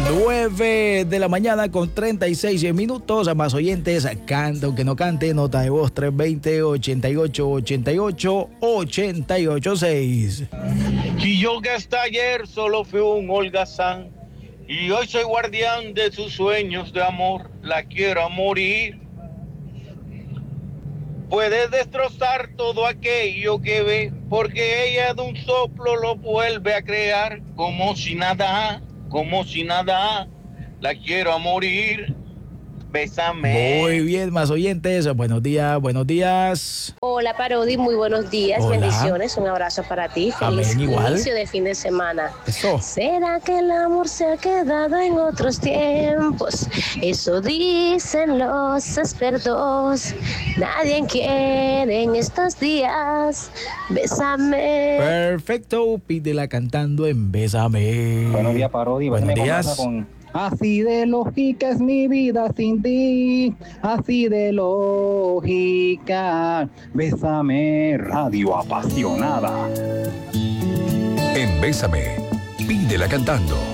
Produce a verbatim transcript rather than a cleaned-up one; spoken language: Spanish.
nueve de la mañana con treinta y seis minutos. A más oyentes, canta aunque no cante, nota de voz tres dos cero, ochenta y ocho, ochenta y ocho, ochenta y ocho seis. Y yo que hasta ayer solo fui un holgazán y hoy soy guardián de sus sueños de amor, la quiero a morir. Puede destrozar todo aquello que ve, porque ella de un soplo lo vuelve a crear, como si nada, como si nada, la quiero a morir. Bésame. Muy bien, más oyentes. Buenos días, buenos días. Hola, Parodi, muy buenos días. Hola. Bendiciones, un abrazo para ti. Feliz Amén, igual. inicio de fin de semana. Eso. ¿Será que el amor se ha quedado en otros tiempos? Eso dicen los expertos. Nadie quiere en estos días. Bésame. Perfecto, pídela cantando en Bésame. Buenos días, Parodi. Buenos Bésame días. con- Así de lógica es mi vida sin ti, así de lógica. Bésame, radio apasionada. En Bésame, pídela cantando.